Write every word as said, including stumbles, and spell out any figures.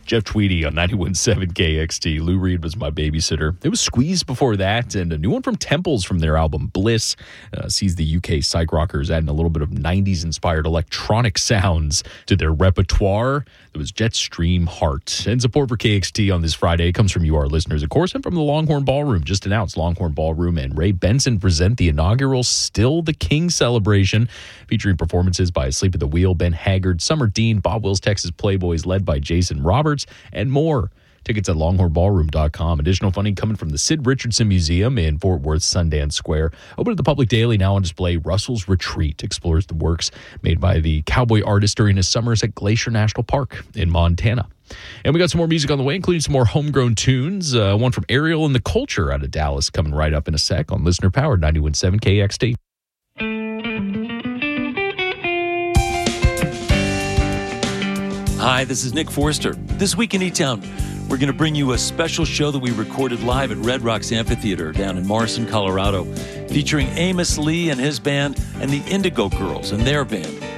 Jeff Tweedy on ninety-one point seven K X T. Lou Reed was my babysitter. It was Squeeze before that, and a new one from Temples from their album Bliss uh, sees the U K psych rockers adding a little bit of nineties-inspired electronic sounds to their repertoire. It was Jetstream Heart. And support for K X T on this Friday comes from you, our listeners, of course, and from the Longhorn Ballroom. Just announced Longhorn Ballroom and Ray Benson present the inaugural Still the King celebration, featuring performances by Asleep at the Wheel, Ben Haggard, Summer Dean, Bob Wills, Texas Playboys, led by Jason Roberts, and more. Tickets at longhorn ballroom dot com. Additional funding coming from the Sid Richardson Museum in Fort Worth Sundance Square. Open to the public daily, now on display. Russell's Retreat explores the works made by the cowboy artist during his summers at Glacier National Park in Montana. And we got some more music on the way, including some more homegrown tunes. Uh, one from Ariel and the Culture out of Dallas coming right up in a sec on Listener Powered ninety-one point seven K X T. Hi, this is Nick Forster. This week in E-Town, we're going to bring you a special show that we recorded live at Red Rocks Amphitheater down in Morrison, Colorado, featuring Amos Lee and his band and the Indigo Girls and their band.